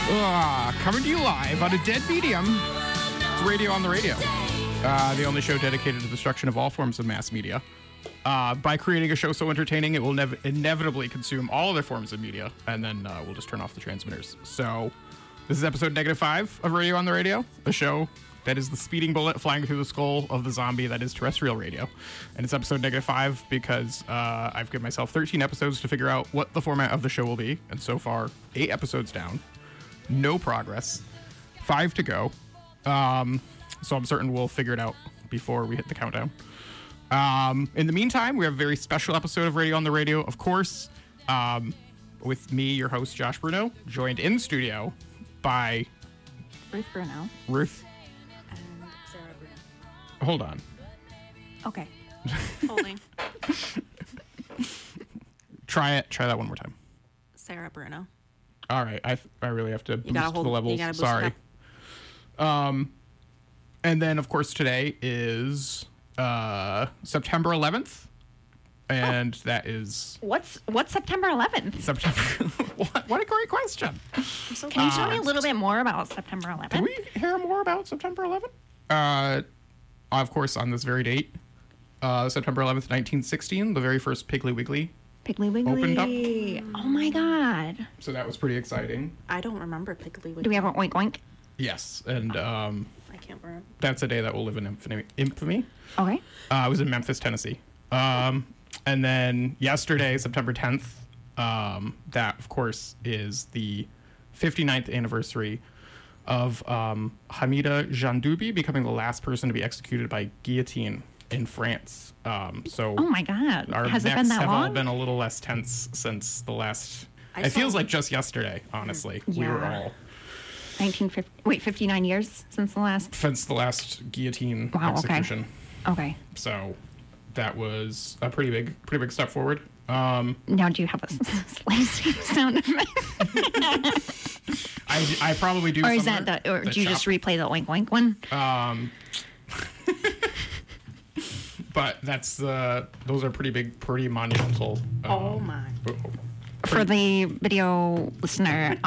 Coming to you live on a dead medium. It's Radio on the Radio. The only show dedicated to the destruction of all forms of mass media. By creating a show so entertaining, it will inevitably consume all other forms of media, and then we'll just turn off the transmitters. So, this is episode -5 of Radio on the Radio, a show that is the speeding bullet flying through the skull of the zombie that is terrestrial radio. And it's episode -5 because I've given myself 13 episodes to figure out what the format of the show will be, and so far, 8 episodes down. No progress. 5 to go. So I'm certain we'll figure it out before we hit the countdown. In the meantime, we have a very special episode of Radio on the Radio, of course, with me, your host, Josh Bruno, joined in studio by... Ruth Bruno. Ruth. And Sarah Bruno. Hold on. Okay. Holding. Try that one more time. Sarah Bruno. All right. I really have to boost the levels. You gotta boost Sorry. And then, of course, today is September 11th. And that is... What's September 11th? September... What a great question. Can you tell me a little bit more about September 11th? Can we hear more about September 11th? Of course, on this very date, September 11th, 1916, the very first Piggly Wiggly opened up. Oh my god. So that was pretty exciting. I don't remember Piggly Wiggly. Do we have an oink oink? Yes, and I can't remember. that's a day that will live in infamy. Okay. I was in Memphis, Tennessee. And then yesterday, September 10th, that, of course, is the 59th anniversary of Hamida Jandoubi becoming the last person to be executed by guillotine in France. So Oh my god. our Has it necks been that have all long? been a little less tense since the last... I It saw- feels like just yesterday, honestly. We were Yeah. all... 59 years since the last. Since the last guillotine Wow, okay. execution. Okay. So that was a pretty big step forward. Now do you have a slicing sound effect? I probably do. Or is somewhere. that or The do you just chop. replay the oink oink one? But that's those are pretty monumental. Oh my. For the video listener,